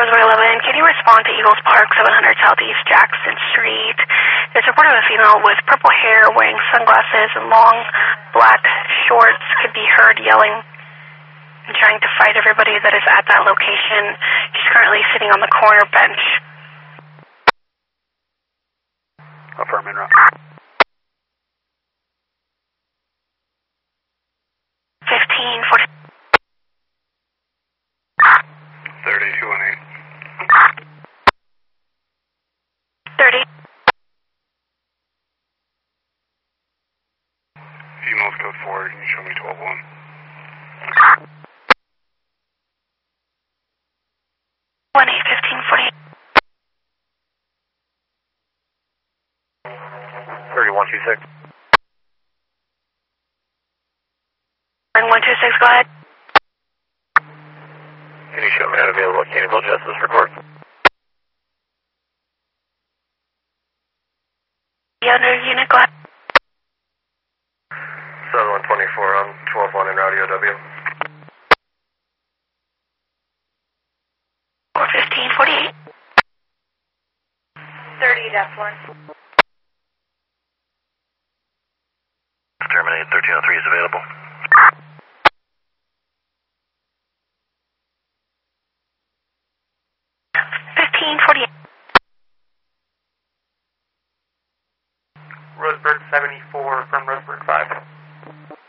Rosewood 11, can you respond to Eagles Park, 700 Southeast Jackson Street? There's a report of a female with purple hair wearing sunglasses and long black shorts could be heard yelling and trying to fight everybody that is at that location. She's currently sitting on the corner bench. Affirm en route. 1540. 3218. 30. Females code 4, can you show me 12-1? 1548. 3126. And 126, go ahead. Can you show me an available Caneyville Justice report? The other unit, go ahead. 7124 on 12-1 in Rowdy OW. 1548. 30-1. Terminate 1303 is available. Roseburg 74 from Roseburg 5.